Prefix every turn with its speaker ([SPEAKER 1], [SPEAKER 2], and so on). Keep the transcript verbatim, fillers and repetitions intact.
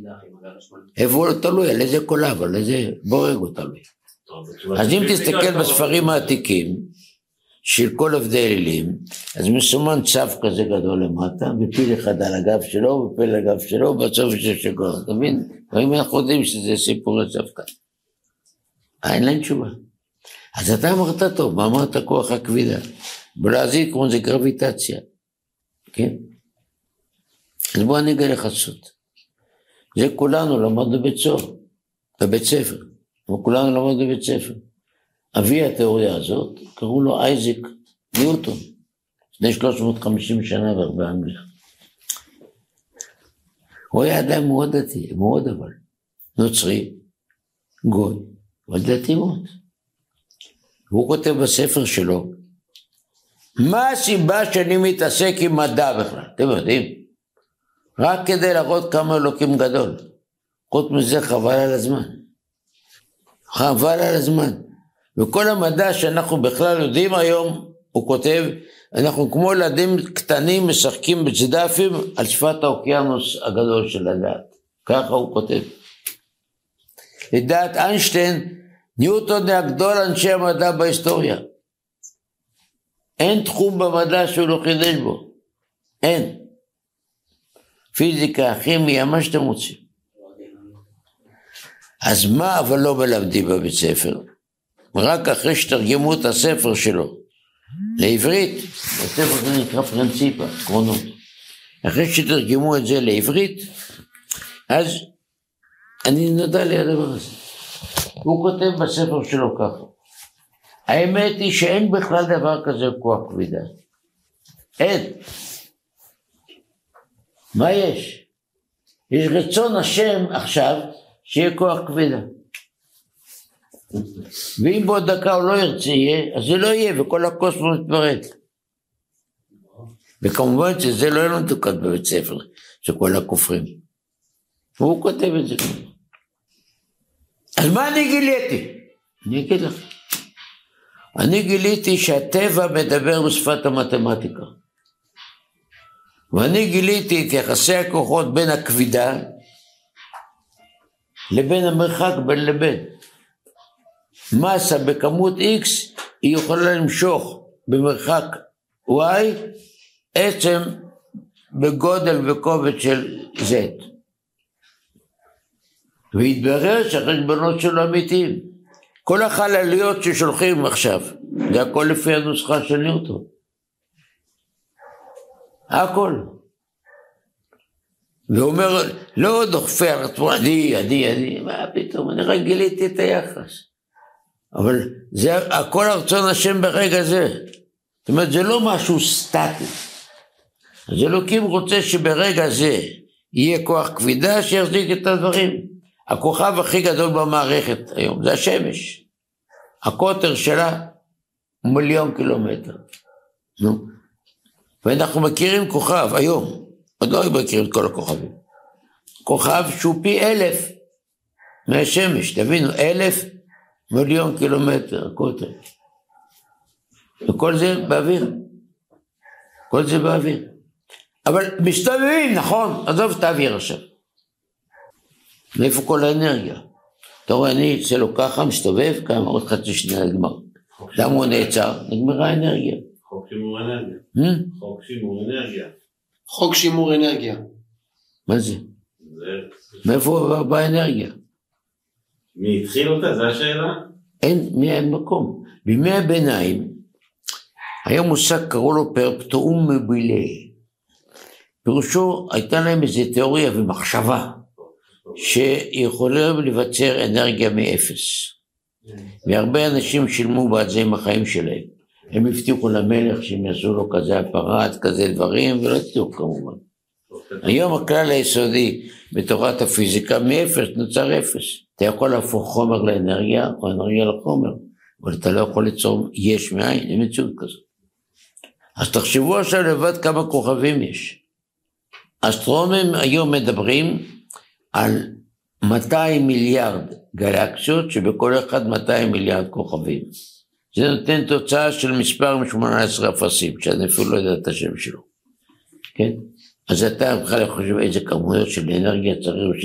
[SPEAKER 1] איפה הוא לא תלוי? על איזה קולב, על איזה בורג הוא תלוי. אז אם תסתכל בספרים העתיקים, של כל עבדי אלילים, אז מסומן צו כזה גדול למטה, ופיל אחד על הגב שלו, ופיל על הגב שלו, ובצוף של שגור, אתה מבין? ואם אנחנו יודעים שזה סיפור הצו כאן. אין להם תשובה. אז אתה אמרת טוב, מה אמרת כוח הכבידה? בלעזית כמו זה גרביטציה, כן? אז בוא אני אגלה לך סוד. זה כולנו למדנו בבית ספר, בבית ספר, וכולנו למדנו בבית ספר. אבי התיאוריה הזאת, קראו לו אייזק ניוטון, לפני שלוש מאות וחמישים שנה באנגליה. הוא היה אדם מאוד דתי, מאוד אבל, נוצרי, גוי, אבל דתי מאוד. והוא כותב בספר שלו, מה הסיבה שאני מתעסק עם מדע בכלל? אתם יודעים? רק כדי להראות כמה אלוקים גדול. חוץ מזה חבל על הזמן. חבל על הזמן. וכל המדע שאנחנו בכלל יודעים היום, הוא כותב, אנחנו כמו ילדים קטנים משחקים בצדפים על שפת האוקיינוס הגדול של הדעת. ככה הוא כותב. לדעת איינשטיין, ניוטון הגדול אנשי המדע בהיסטוריה. אין תחום במדע שהוא לא חידש בו. אין. פיזיקה, כימיה, מה שאתם רוצים. אז מה אבל לא מלמדים בבית ספר? רק אחרי שתרגמו את הספר שלו לעברית, הספר זה נקרא פרינציפה, עקרונות. אחרי שתרגמו את זה לעברית, אז אני נודע לי הדבר הזה. הוא כותב בספר שלו ככה, האמת היא שאין בכלל דבר כזה כוח כבידה. אין. מה יש? יש רצון השם עכשיו שיהיה כוח כבידה. ואם בעוד דקה הוא לא ירצה יהיה, אז זה לא יהיה, וכל הקוסמוס מתפרט. וכמובן שזה לא יהיה לנו תוקד בבית ספר, שכל הכופרים. והוא כותב את זה. אז מה אני גיליתי? אני אגיד לך. אני גיליתי שהטבע מדבר בשפת המתמטיקה. ואני גיליתי את יחסי הכוחות בין הכבידה לבין המרחק בין לבין. מסה בכמות X היא יכולה למשוך במרחק Y עצם בגודל וכובד של Z. והתברר שהחשבונות שלו אמיתיים. כל החלליות ששולחים עכשיו, זה הכל לפי הנוסחה של ניוטון. הכל. והוא אומר, לא דוחפי הרצון, עדי, עדי, עדי, מה פתאום, אני רק גיליתי את היחס. אבל זה הכל הרצון השם ברגע זה. זאת אומרת, זה לא משהו סטטי. אז אלוקים רוצה שברגע זה יהיה כוח כבידה שיחזיק את הדברים. הכוכב הכי גדול במערכת היום זה השמש. הקוטר שלה הוא מיליון קילומטר. נו. ואנחנו מכירים כוכב היום. עוד לא מכירים את כל הכוכבים. כוכב שהוא פי אלף מהשמש. תבינו, אלף מיליון קילומטר, הקוטר. וכל זה באוויר. כל זה באוויר. אבל מסתובבים, נכון, עזוב את האוויר עכשיו. מאיפה כל האנרגיה? אתה רואה, אני אצא לו ככה, מסתובב, כמה עוד חצי שנייה נגמר. למה הוא נעצר? נגמרה האנרגיה.
[SPEAKER 2] חוק שימור אנרגיה. חוק שימור אנרגיה.
[SPEAKER 3] חוק שימור אנרגיה.
[SPEAKER 1] מה זה? מאיפה באה אנרגיה?
[SPEAKER 2] מי התחיל אותה? זו השאלה?
[SPEAKER 1] אין, מי אין מקום. בימי הביניים, היה מושג, קראו לו פרפטום מובילי. פירושו, הייתה להם איזו תיאוריה ומחשבה, שיכולים לבצר אנרגיה מאפס. והרבה אנשים שילמו בעד זה עם החיים שלהם. הם הבטיחו למלך שהם יעשו לו כזה אפרט, כזה דברים, ולא הבטיחו כמובן. היום הכלל היסודי בתורת הפיזיקה, מאפס נוצר אפס. אתה יכול להפוך חומר לאנרגיה, או אנרגיה לחומר, אבל אתה לא יכול ליצור יש מאין, אין מציאות כזאת. אז תחשבו עכשיו לבד כמה כוכבים יש. אסטרונומים היום מדברים על מאתיים מיליארד גלקסיות, שבכל אחד מאתיים מיליארד כוכבים. זה נותן תוצאה של מספר שמונה עשרה אפסים, שאני אפילו לא יודע את השם שלו. כן? אז אתה בכלל חושב איזה כמויות של אנרגיה צריך